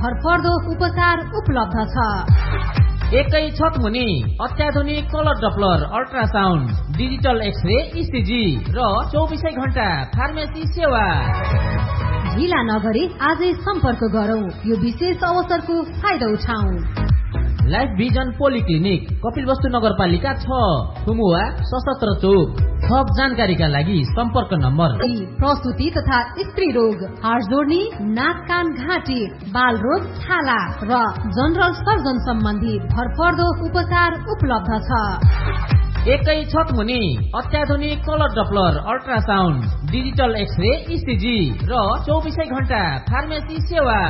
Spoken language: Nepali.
भरपर्दो उपचार उपलब्ध छ। एकै छत मुनि अत्याधुनिक colour Doppler, ultrasound, digital x-ray, ECG र 24 घण्टा फार्मेसी सेवा। ढिला नगरी आजै सम्पर्क गरौं, यो विशेष अवसरको फाइदा उठाऊ। लाइफ भिजन पोलिक्लिनिक, कपिलवस्तु नगरपालिका 6, खुमुवा, सशस्त्र चौक। थप जानकारीका लागि सम्पर्क नम्बर। प्रसुति तथा स्त्री रोग, हाड जोड्नी, नाक कान घाँटी, बाल रोग, छाला र जनरल सर्जन सम्बन्धी भरपर्दो उपचार उपलब्ध छ। एकै छत मुनि अत्याधुनिक colour Doppler, ultrasound, digital x-ray, ECG र 24 घण्टा फार्मेसी सेवा।